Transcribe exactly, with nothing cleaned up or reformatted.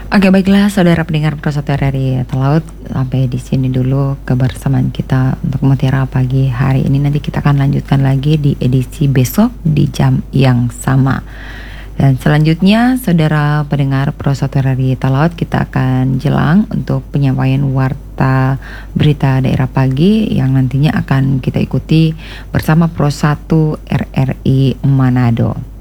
Oke, baiklah saudara pendengar Prasetyo dari Talaut, sampai di sini dulu kebersamaan kita untuk Mutiara Pagi hari ini. Nanti kita akan lanjutkan lagi di edisi besok di jam yang sama. Dan selanjutnya saudara pendengar Prasetyo dari Talaut, kita akan jelang untuk penyampaian warta berita daerah pagi yang nantinya akan kita ikuti bersama Pro satu R R I Manado.